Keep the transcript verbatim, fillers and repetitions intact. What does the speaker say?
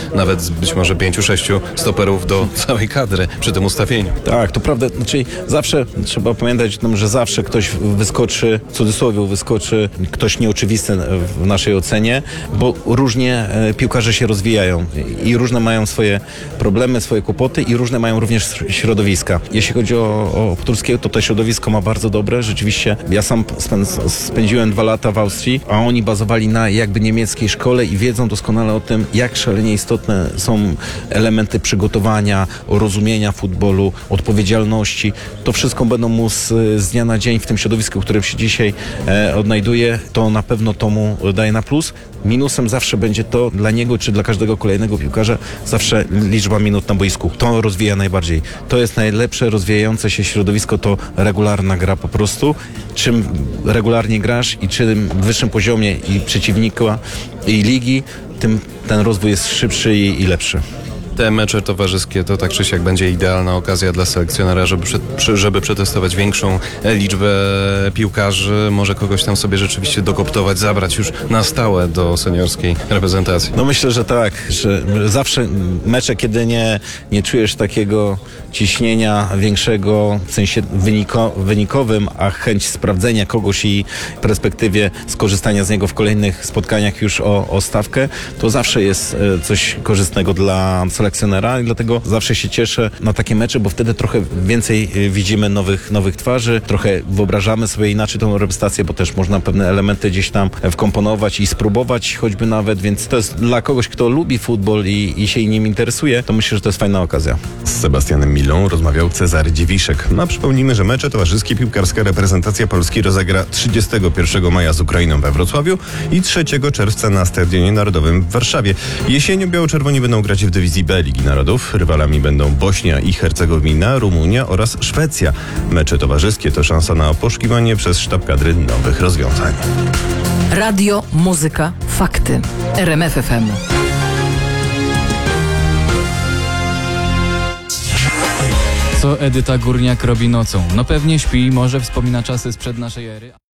nawet być może pięciu, sześciu stoperów do całej kadry przy tym ustawieniu. Tak, to prawda. Znaczy zawsze trzeba pamiętać o tym, że zawsze ktoś wyskoczy, w cudzysłowie wyskoczy, ktoś nieoczywisty w naszej ocenie, bo różnie e, piłkarze się rozwijają i różne mają swoje problemy, swoje kłopoty i różne mają również środowiska. Jeśli chodzi o, o Podturskiego, to to środowisko ma bardzo dobre. Rzeczywiście ja sam spę- spędziłem dwa lata w Austrii, a oni bazowali na jakby niemieckiej szkole i wiedzą doskonale o tym, jak szalenie istotne są elementy przygotowania, rozumienia futbolu, odpowiedzialności. To wszystko będą mu z, z dnia na dzień w tym środowisku, w którym się dzisiaj e, odnajduje, to na pewno to mu daje na plus. Minusem zawsze będzie to dla niego, czy dla każdego kolejnego piłkarza, zawsze liczba minut na boisku. To rozwija najbardziej. To jest najlepsze rozwijające się środowisko, to regularna gra po prostu. Czym regularnie grasz i czym wyższym poziomie i przeciwnika, i ligi, tym ten rozwój jest szybszy i, i lepszy. Te mecze towarzyskie to tak czy siak będzie idealna okazja dla selekcjonera, żeby, prze, żeby przetestować większą liczbę piłkarzy, może kogoś tam sobie rzeczywiście dokoptować, zabrać już na stałe do seniorskiej reprezentacji. No myślę, że tak, że zawsze mecze, kiedy nie, nie czujesz takiego ciśnienia większego w sensie wyniko, wynikowym, a chęć sprawdzenia kogoś i w perspektywie skorzystania z niego w kolejnych spotkaniach już o, o stawkę, to zawsze jest coś korzystnego dla selekcjonera i dlatego zawsze się cieszę na takie mecze, bo wtedy trochę więcej widzimy nowych, nowych twarzy, trochę wyobrażamy sobie inaczej tą reprezentację, bo też można pewne elementy gdzieś tam wkomponować i spróbować choćby nawet, więc to jest dla kogoś, kto lubi futbol i, i się nim interesuje, to myślę, że to jest fajna okazja. Z Sebastianem Milą rozmawiał Cezary Dziewiszek. No, przypomnijmy, że mecze towarzyskie piłkarska reprezentacja Polski rozegra trzydziestego pierwszego maja z Ukrainą we Wrocławiu i trzeciego czerwca na Stadionie Narodowym w Warszawie. Jesienią biało-czerwoni będą grać w dywizji B Ligi Narodów. Rywalami będą Bośnia i Hercegowina, Rumunia oraz Szwecja. Mecze towarzyskie to szansa na poszukiwanie przez sztab kadry nowych rozwiązań. Radio, muzyka, fakty. R M F F M. Co Edyta Górniak robi nocą? No pewnie śpi, może wspomina czasy sprzed naszej ery.